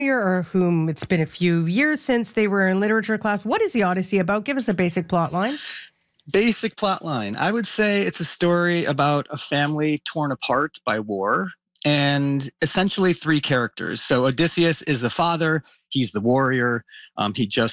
or whom it's been a few years since they were in literature class, what is the Odyssey about? Give us a basic plot line. Basic plot line. I would say it's a story about a family torn apart by war and essentially three characters. So Odysseus is the father. He's the warrior. He just